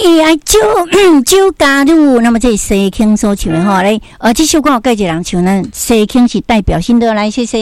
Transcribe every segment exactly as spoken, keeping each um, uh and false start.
你爱酒酒加入，那么这西青所唱的吼嘞，呃，这首歌有介一人唱，咱西青是代表性的，来谢谢。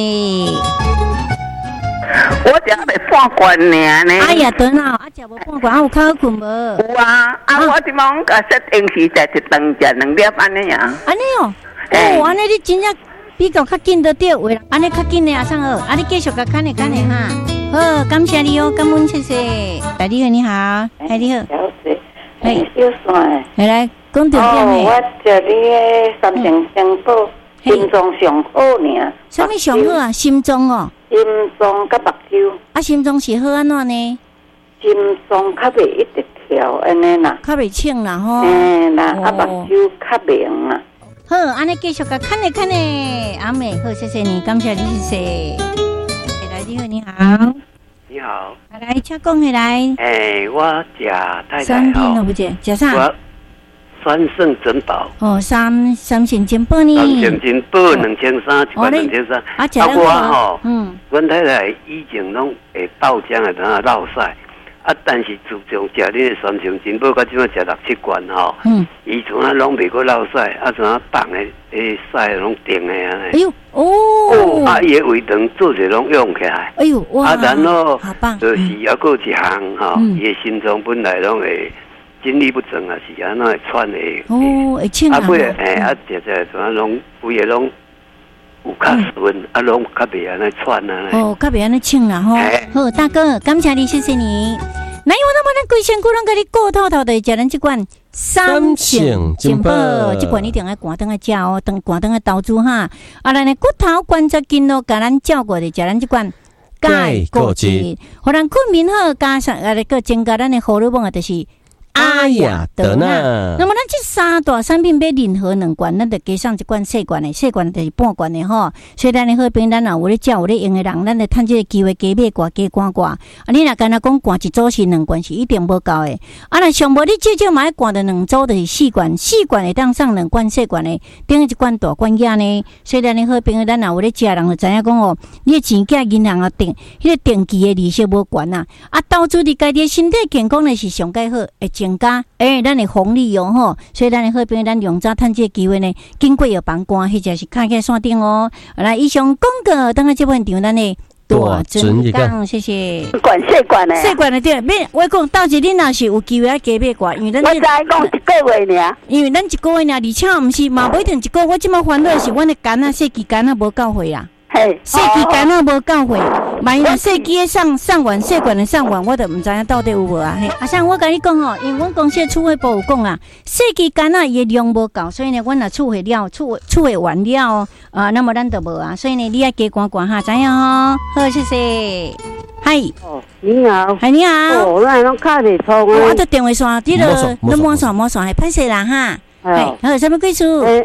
我只要半罐尔呢。 哎呀，等下，啊，食无半罐，啊，有较好困无？ 有啊，啊，我即忙个说平时在一顿食两粒安尼啊。 安尼哦，哦，安尼你真正比较较紧得到位，安尼较紧的啊，上好，啊，你继续甲看的看的哈。好，感谢你哦，感恩谢谢。大你好，你好，哎，你好。 小姐，哎，小帅， 来来，讲重点哦，我食你的三成生宝，心脏上好呢。 什么上好啊？心脏哦。 心脏甲目睭。啊， 心脏是好安怎呢？ 心脏较袂一直跳安尼啦。较袂清啦吼。 嘿啦，啊目睭较明啦。 好，安尼继续甲看咧看咧，阿美，好，谢谢你，感谢你，谢谢。来，你好，你好。 你好。 来，请讲起来。 诶，我食太太三天都不见，食啥？ 我三圣珍宝。 哦，三三圣珍宝呢？ 三圣珍宝两千三，一罐两千三。 啊，食我吼， 嗯， 阮太太以前拢会爆浆的，等下落屎。啊，但是自从食你的三圣珍宝，到即摆食六七罐吼，嗯，伊从啊拢袂过落屎，啊从啊放的诶屎拢定的安尼。 哎呦，哦， 哦，啊伊的胃肠做者拢用起来。 哎呦，哇， 啊，然后好棒， 就是还佫一项吼，伊的心脏本来拢会精力不正啊，是安怎会喘的。 哦，会清啊。 啊，尾诶，啊，食食怎啊拢规个拢有较顺，啊，拢较袂安尼喘啊。 哦，较袂安尼清啦吼。好，大哥，感谢你，谢谢你。那我那么咱规身躯拢甲你顾透透的，食咱即罐三圣珍宝，即罐一定爱赶灯来食哦，等赶灯来投资哈。啊，咱的骨头关节筋络，甲咱照顾的，食咱即罐钙固质，互咱困眠好，加上啊，个增加咱的荷尔蒙啊，就是阿雅德纳。那么咱这三大产品买任何两罐，咱就加上一罐细罐的，细罐就是半罐的吼。所以咱的好朋友，咱若有咧照有咧用的人，咱就趁这个机会加买罐加罐罐。啊，你若干那讲罐一组是两罐是一定无够的。啊，若上无你至少买罐的两组就是四罐，四罐会当上两罐细罐的，等于一罐大罐仔呢。所以咱的好朋友，咱若有咧食人就知影讲哦，你的钱价银行啊定，迄个定期的利息无悬啊。啊，投资伫家己的身体健康呢是上介好，会增加诶，咱的红利哦吼。所以咱的好朋友，咱用早趁这个机会呢，经过药房关，或者是看起山顶哦。来，以上广告，等下这本场咱的大尊一讲，谢谢。 管细管的， 细管的对，免我讲，到时恁若是有机会啊，加买罐，因为咱我知讲一个月尔， 因为咱一个月尔，而且毋是嘛，不一定一个月。我即马烦恼是，阮的肝啊，细支肝啊无够岁啦。 嘿， 细支肝啊无够岁，万一若细支的上上完，细管的上完，我都毋知影到底有无啊。嘿，啊，像我甲你讲吼，因为阮公司的储备部有讲啊，细支肝啊伊的量无够，所以呢，阮若储备了，储储备完了啊，那么咱就无啊。所以呢，你要加管管哈，知影吼？好，谢谢。嗨， 哦，你好， 嗨，你好。 哦，咱拢卡袂通啊。 我的电话线，你了，你摸线摸线，系歹势啦哈。 哎， 好，什么贵数？